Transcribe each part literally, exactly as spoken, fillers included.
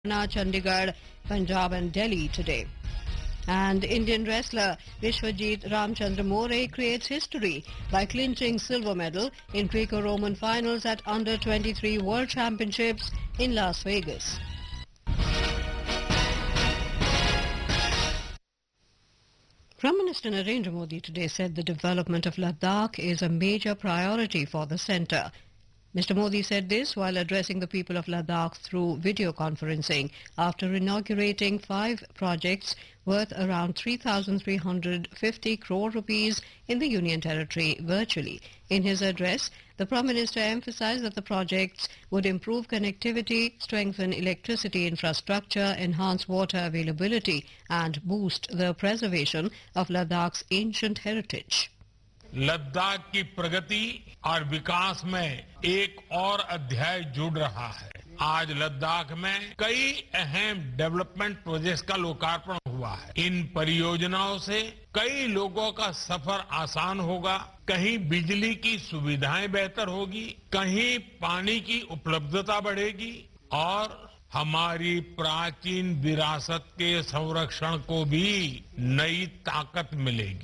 Chandigarh, Punjab and Delhi today. And Indian wrestler Vishwajit Ramchandra More creates history by clinching silver medal in Greco-Roman finals at under twenty-three World Championships in Las Vegas. Prime Minister Narendra Modi today said the development of Ladakh is a major priority for the centre. Mister Modi said this while addressing the people of Ladakh through video conferencing after inaugurating five projects worth around three thousand three hundred fifty crore rupees in the Union Territory virtually. In his address, the Prime Minister emphasized that the projects would improve connectivity, strengthen electricity infrastructure, enhance water availability and boost the preservation of Ladakh's ancient heritage. Ladakh की प्रगति और विकास में एक और अध्याय जुड़ रहा है। आज लद्दाख में कई अहम डेवलपमेंट प्रोजेक्ट्स का लोकार्पण हुआ है। इन परियोजनाओं से कई लोगों का सफर आसान होगा, कहीं बिजली की सुविधाएं बेहतर होगी, कहीं पानी की उपलब्धता बढ़ेगी और हमारी प्राचीन विरासत के संरक्षण को भी नई ताकत मिलेगी।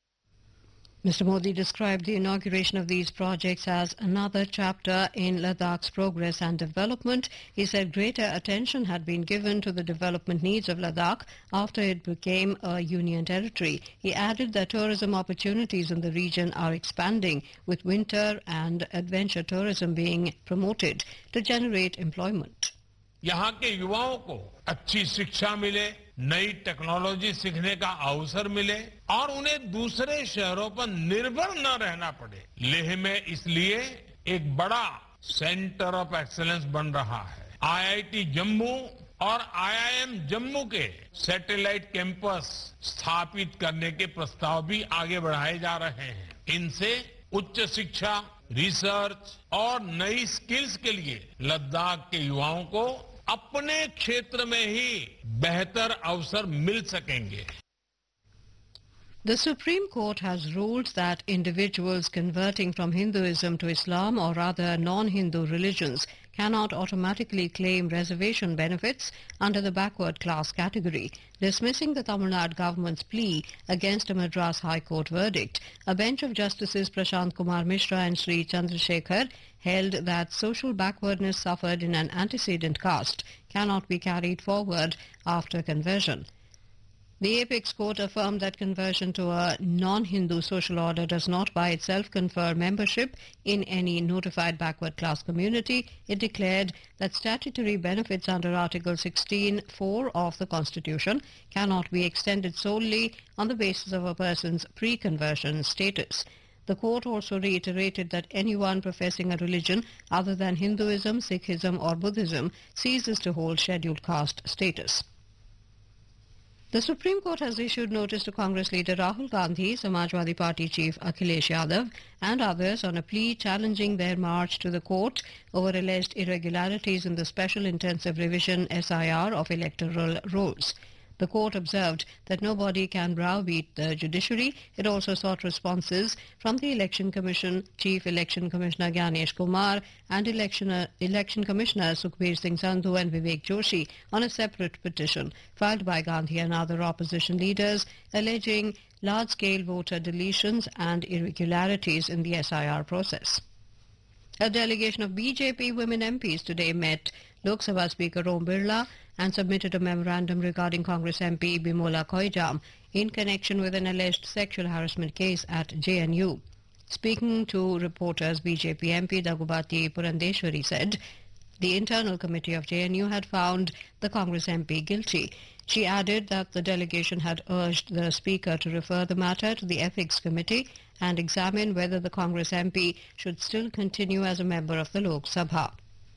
Mister Modi described the inauguration of these projects as another chapter in Ladakh's progress and development. He said greater attention had been given to the development needs of Ladakh after it became a union territory. He added that tourism opportunities in the region are expanding, with winter and adventure tourism being promoted to generate employment. यहाँ के युवाओं को अच्छी शिक्षा मिले, नई technology सीखने का अवसर मिले और उन्हें दूसरे शहरों पर निर्भर न रहना पड़े। लेह में इसलिए एक बड़ा सेंटर ऑफ एक्सीलेंस बन रहा है। आईआईटी जम्मू और आईआईएम जम्मू के सैटेलाइट कैंपस स्थापित करने के प्रस्ताव भी आगे बढ़ाए जा रहे हैं। इनसे उच्च शिक्षा, रिसर्च और नई स्किल्स के लिए लद्दाख के युवाओं को अपने क्षेत्र में ही बेहतर अवसर मिल सकेंगे। The Supreme Court has ruled that individuals converting from Hinduism to Islam or other non-Hindu religions cannot automatically claim reservation benefits under the backward class category, dismissing the Tamil Nadu government's plea against a Madras High Court verdict. A bench of Justices Prashant Kumar Mishra and Sri Chandrasekhar held that social backwardness suffered in an antecedent caste cannot be carried forward after conversion. The apex court affirmed that conversion to a non-Hindu social order does not by itself confer membership in any notified backward class community. It declared that statutory benefits under Article sixteen point four of the Constitution cannot be extended solely on the basis of a person's pre-conversion status. The court also reiterated that anyone professing a religion other than Hinduism, Sikhism or Buddhism ceases to hold scheduled caste status. The Supreme Court has issued notice to Congress leader Rahul Gandhi, Samajwadi Party chief Akhilesh Yadav and others on a plea challenging their march to the court over alleged irregularities in the Special Intensive Revision S I R of electoral rolls. The court observed that nobody can browbeat the judiciary. It also sought responses from the Election Commission, Chief Election Commissioner Gyanesh Kumar and Election, Election Commissioner Sukhbir Singh Sandhu and Vivek Joshi on a separate petition filed by Gandhi and other opposition leaders alleging large-scale voter deletions and irregularities in the S I R process. A delegation of B J P women M Ps today met Lok Sabha Speaker Om Birla and submitted a memorandum regarding Congress M P Bimola Koijam in connection with an alleged sexual harassment case at J N U. Speaking to reporters, B J P M P Dagubati Purandeshwari said the internal committee of J N U had found the Congress M P guilty. She added that the delegation had urged the Speaker to refer the matter to the Ethics Committee and examine whether the Congress M P should still continue as a member of the Lok Sabha.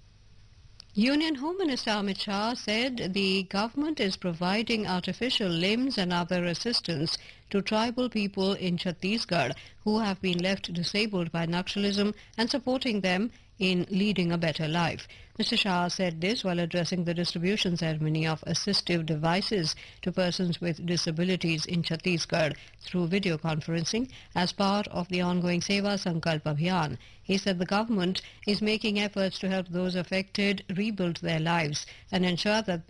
Union Home Minister Amit Shah said the government is providing artificial limbs and other assistance to tribal people in Chhattisgarh who have been left disabled by Naxalism and supporting them in leading a better life. Mister Shah said this while addressing the distribution ceremony of assistive devices to persons with disabilities in Chhattisgarh through video conferencing as part of the ongoing Seva Sankalp Abhiyan. He said the government is making efforts to help those affected rebuild their lives and ensure that